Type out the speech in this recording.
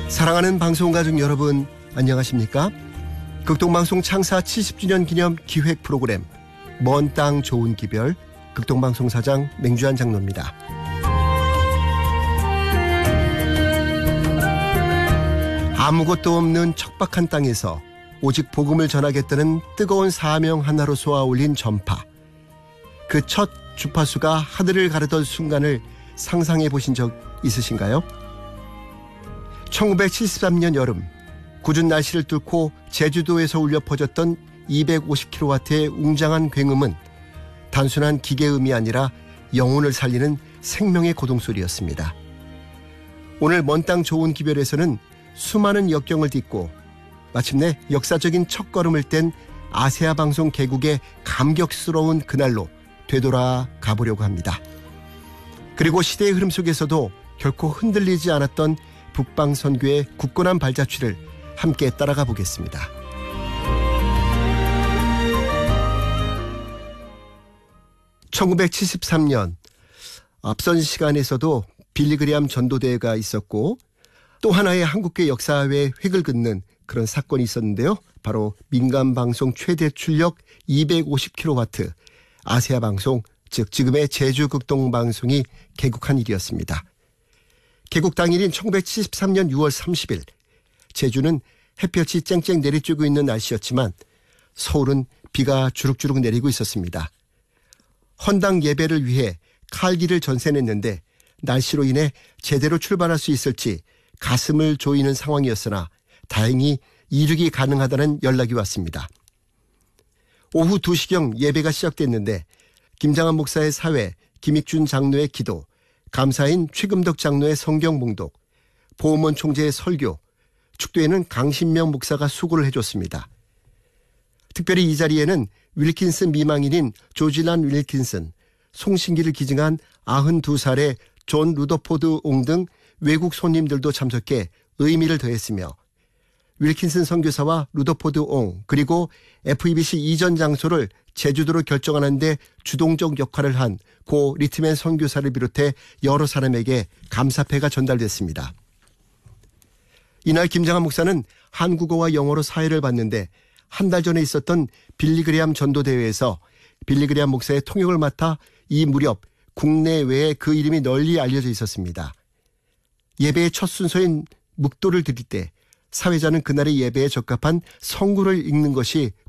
사랑하는 방송가족 여러분, 안녕하십니까? 극동방송 창사 70주년 기념 기획 프로그램 먼 땅 좋은 기별, 극동방송 사장 맹주한 장로입니다. 아무것도 없는 척박한 땅에서 오직 복음을 전하겠다는 뜨거운 사명 하나로 쏘아 올린 전파. 그 첫 주파수가 하늘을 가르던 순간을 상상해 보신 적 있으신가요? 1973년 여름, 궂은 날씨를 뚫고 제주도에서 울려 퍼졌던 250kW의 웅장한 굉음은 단순한 기계음이 아니라 영혼을 살리는 생명의 고동소리였습니다. 오늘 먼 땅 좋은 기별에서는 수많은 역경을 딛고 마침내 역사적인 첫걸음을 뗀 아세아 방송 개국의 감격스러운 그날로 되돌아 가보려고 합니다. 그리고 시대의 흐름 속에서도 결코 흔들리지 않았던 북방선교의 굳건한 발자취를 함께 따라가 보겠습니다. (1973년) 앞선 시간에서도 빌리그리암 전도대회가 있었고 또 하나의 한국교회 역사의 획을 긋는 그런 사건이 있었는데요. 바로 민간방송 최대 출력 250kW 아세아 방송, 즉 지금의 제주 극동방송이 개국한 일이었습니다. 개국 당일인 1973년 6월 30일, 제주는 햇볕이 쨍쨍 내리쬐고 있는 날씨였지만 서울은 비가 주룩주룩 내리고 있었습니다. 헌당 예배를 위해 칼길을 전세냈는데 날씨로 인해 제대로 출발할 수 있을지 가슴을 조이는 상황이었으나 다행히 이륙이 가능하다는 연락이 왔습니다. 오후 2시경 예배가 시작됐는데 김장한 목사의 사회, 김익준 장로의 기도, 감사인 최금덕 장로의 성경 봉독, 보험원 총재의 설교, 축도에는 강신명 목사가 수고를 해줬습니다. 특별히 이 자리에는 윌킨슨 미망인인 조지란 윌킨슨, 송신기를 기증한 92살의 존 루더포드 옹 등 외국 손님들도 참석해 의미를 더했으며 윌킨슨 선교사와 루더포드 옹 그리고 FEBC 이전 장소를 제주도로 결정하는 데 주동적 역할을 한 고 리트맨 선교사를 비롯해 여러 사람에게 감사패가 전달됐습니다. 이날 김장한 목사는 한국어와 영어로 사회를 봤는데 한 달 전에 있었던 빌리그리암 전도대회에서 빌리그리암 목사의 통역을 맡아 이 무렵 국내외에 그 이름이 널리 알려져 있었습니다. 예배의 첫 순서인 묵도를 드릴 때 사회자는 그날의 예배에 적합한 성구를 읽는 것이